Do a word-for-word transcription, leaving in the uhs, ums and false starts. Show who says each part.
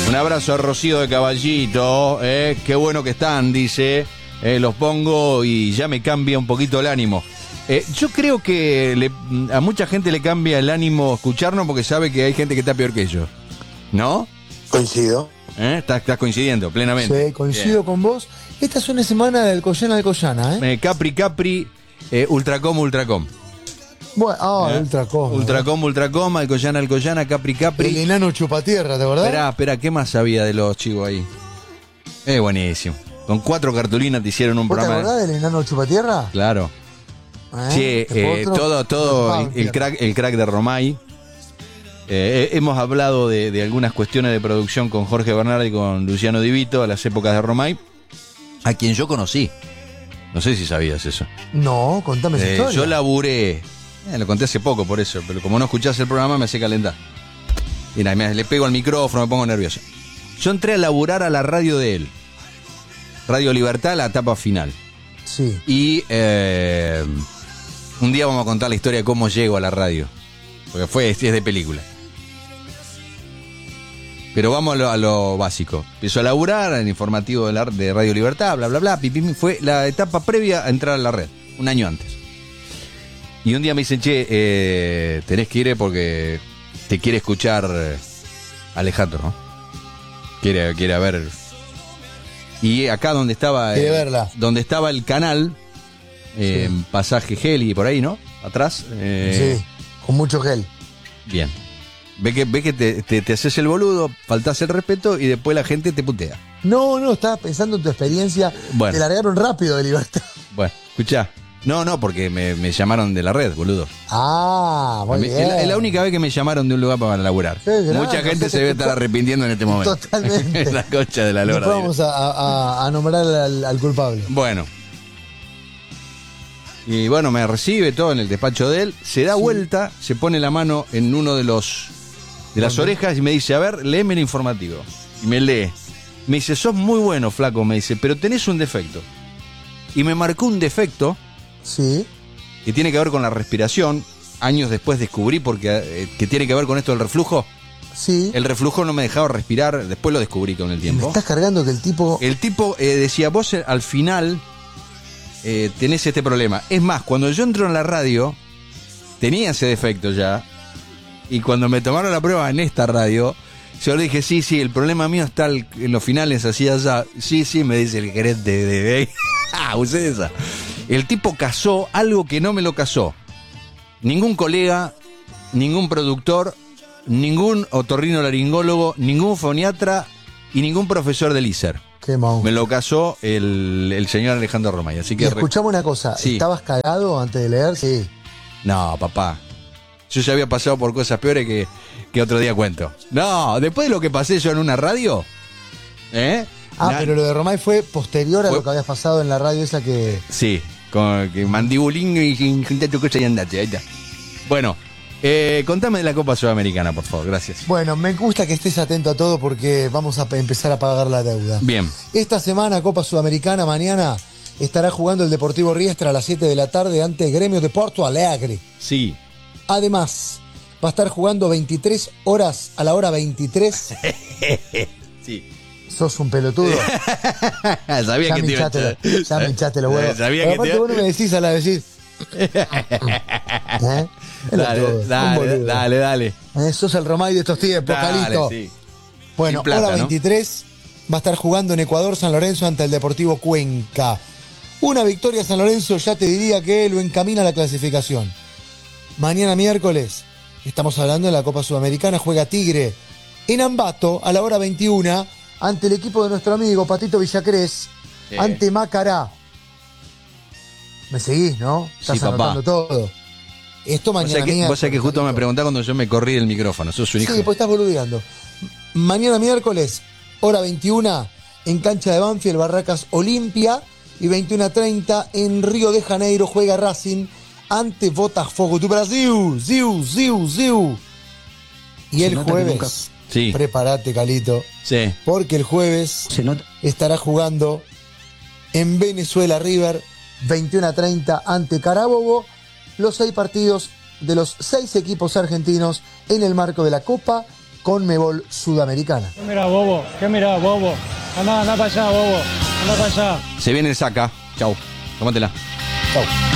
Speaker 1: Un abrazo a Rocío de Caballito. Eh, qué bueno que están, dice. Eh, los pongo y ya me cambia un poquito el ánimo. Eh, yo creo que le, a mucha gente le cambia el ánimo escucharnos porque sabe que hay gente que está peor que ellos. ¿No?
Speaker 2: Coincido.
Speaker 1: ¿Eh? Estás, estás coincidiendo plenamente.
Speaker 3: Sí, coincido Bien. con vos. Esta es una semana del Collana al Collana, ¿eh?
Speaker 1: eh Capri, Capri, eh, Ultracom, Ultracom.
Speaker 3: Bueno, ah,
Speaker 1: ¿Eh?
Speaker 3: Ultracom.
Speaker 1: Ultracom, Ultracom, Alcoyana, Alcoyana, Capri, Capri.
Speaker 3: El enano chupatierra, ¿te acordás?
Speaker 1: Espera, espera, ¿qué más había de los chicos ahí? Es buenísimo. Con cuatro cartulinas te hicieron un
Speaker 3: ¿Vos
Speaker 1: programa.
Speaker 3: ¿Te acordás del enano chupatierra?
Speaker 1: Claro.
Speaker 3: ¿Eh?
Speaker 1: Sí, eh, todo, todo el, el crack, el crack de Romay. Eh, hemos hablado de, de algunas cuestiones de producción con Jorge Bernardi y con Luciano Di Vito a las épocas de Romay, a quien yo conocí. No sé si sabías eso.
Speaker 3: No, contame esa
Speaker 1: Eh,
Speaker 3: historia.
Speaker 1: yo laburé, eh, lo conté hace poco por eso, pero como no escuchás el programa me hace calentar. Mira, me, le pego al micrófono, me pongo nervioso. Yo entré a laburar a la radio de él. Radio Libertad, la etapa final.
Speaker 3: Sí.
Speaker 1: Y eh, un día vamos a contar la historia de cómo llego a la radio. Porque fue, es de película. Pero vamos a lo, a lo básico. Empiezo a laburar en el informativo de, la, de Radio Libertad, bla, bla, bla. Pipim, fue la etapa previa a entrar a la red, un año antes. Y un día me dicen, che, eh, tenés que ir porque te quiere escuchar Alejandro, ¿no? Quiere, quiere ver. Y acá donde estaba,
Speaker 3: quiere
Speaker 1: eh,
Speaker 3: verla.
Speaker 1: donde estaba el canal, eh, sí. Pasaje Gel y por ahí, ¿no? Atrás. Eh,
Speaker 3: sí, con mucho gel.
Speaker 1: Bien. Ve que, ve que te, te, te haces el boludo, faltás el respeto y después la gente te putea.
Speaker 3: No, no, estaba pensando en tu experiencia.
Speaker 1: Bueno.
Speaker 3: Te largaron rápido de Libertad.
Speaker 1: Bueno, escuchá. No, no, porque me, me llamaron de la red, boludo.
Speaker 3: Ah, muy
Speaker 1: me,
Speaker 3: bien.
Speaker 1: Es la, es la única vez que me llamaron de un lugar para laburar. Mucha gente no se debe estar arrepintiendo en este momento.
Speaker 3: Totalmente.
Speaker 1: La concha de la lora.
Speaker 3: Después vamos a, a, a nombrar al, al culpable.
Speaker 1: Bueno. Y bueno, me recibe todo en el despacho de él. Se da sí. vuelta, se pone la mano en uno de los de las orejas y me dice, a ver, léeme el informativo. Y me lee. Me dice, sos muy bueno, flaco, me dice, pero tenés un defecto. Y me marcó un defecto.
Speaker 3: Sí.
Speaker 1: Que tiene que ver con la respiración. Años después descubrí porque eh, que tiene que ver con esto del reflujo.
Speaker 3: Sí.
Speaker 1: El reflujo no me dejaba respirar, después lo descubrí con el tiempo.
Speaker 3: Me estás cargando que el tipo...
Speaker 1: El tipo eh, decía, vos eh, al final eh, tenés este problema. Es más, cuando yo entro en la radio, tenía ese defecto ya. Y cuando me tomaron la prueba en esta radio, yo le dije, sí, sí, el problema mío está en los finales así allá. Sí, sí, me dice el gerente de... Ah, usé esa. El tipo casó algo que no me lo casó. Ningún colega, ningún productor, ningún otorrinolaringólogo, ningún foniatra y ningún profesor del I S E R.
Speaker 3: Qué mau.
Speaker 1: Me lo casó el, el señor Alejandro Romay. Así que
Speaker 3: y escuchame una cosa,
Speaker 1: sí.
Speaker 3: ¿Estabas cagado antes de leer? Sí.
Speaker 1: No, papá. Yo ya había pasado por cosas peores que, que otro día cuento. No, después de lo que pasé yo en una radio, ¿eh?
Speaker 3: Ah,
Speaker 1: Na-
Speaker 3: pero lo de Romay fue posterior a
Speaker 1: Fue-
Speaker 3: lo que habías pasado en la radio esa que...
Speaker 1: Sí, con que mandibulín y junta tu cosa y andate, ahí está. Bueno, eh, contame de la Copa Sudamericana, por favor, gracias.
Speaker 3: Bueno, me gusta que estés atento a todo porque vamos a pe- empezar a pagar la deuda.
Speaker 1: Bien.
Speaker 3: Esta semana, Copa Sudamericana, mañana estará jugando el Deportivo Riestra a las siete de la tarde ante Gremio de Porto Alegre.
Speaker 1: Sí.
Speaker 3: Además, va a estar jugando veintitrés horas a la hora veintitrés.
Speaker 1: Sí.
Speaker 3: Sos un pelotudo.
Speaker 1: Sabía
Speaker 3: Ya
Speaker 1: que
Speaker 3: me
Speaker 1: te iba a
Speaker 3: hinchaste,
Speaker 1: echar.
Speaker 3: la- ya me hinchaste los huevos.
Speaker 1: Sabía
Speaker 3: Pero
Speaker 1: que
Speaker 3: aparte
Speaker 1: te
Speaker 3: vos no me decís a la decís. ¿Eh? Es
Speaker 1: Dale,
Speaker 3: todo, un
Speaker 1: dale,
Speaker 3: boludo.
Speaker 1: dale, dale.
Speaker 3: Eh, sos el Romay de estos tiempos,
Speaker 1: Dale,
Speaker 3: Calito.
Speaker 1: sí.
Speaker 3: Bueno,
Speaker 1: Sin plata,
Speaker 3: hora
Speaker 1: ¿no?
Speaker 3: veintitrés va a estar jugando en Ecuador San Lorenzo ante el Deportivo Cuenca. Una victoria San Lorenzo ya te diría que lo encamina a la clasificación. Mañana miércoles, estamos hablando de la Copa Sudamericana, juega Tigre en Ambato a la hora veintiuna ante el equipo de nuestro amigo Patito Villacrés,
Speaker 1: Sí.
Speaker 3: ante Macará. Me seguís, ¿no? Estás
Speaker 1: Sí, papá.
Speaker 3: anotando todo. Esto
Speaker 1: Vos
Speaker 3: mañana
Speaker 1: sabés que,
Speaker 3: miércoles.
Speaker 1: vos sabés que justo me
Speaker 3: Patito.
Speaker 1: preguntás cuando yo me corrí del micrófono. Sos un hijo.
Speaker 3: Sí, pues estás boludeando. Mañana miércoles, hora veintiuna, en cancha de Banfield, Barracas Olimpia. Y veintiuna treinta en Río de Janeiro juega Racing ante Botafogo do Brasil. Ziu, ziu, ziu. Y
Speaker 4: Se
Speaker 3: el
Speaker 4: nota que nunca-
Speaker 3: jueves,
Speaker 1: Sí.
Speaker 3: prepárate, Calito,
Speaker 1: Sí.
Speaker 3: porque el jueves
Speaker 4: Se nota.
Speaker 3: estará jugando en Venezuela River, veintiuna treinta ante Carabobo, los seis partidos de los seis equipos argentinos en el marco de la Copa Conmebol Sudamericana.
Speaker 2: ¿Qué mirá, bobo? ¿Qué mirá, bobo? Anda, anda para allá, bobo. Anda para allá.
Speaker 1: Se viene el saca. Chau. Tómatela.
Speaker 3: Chau.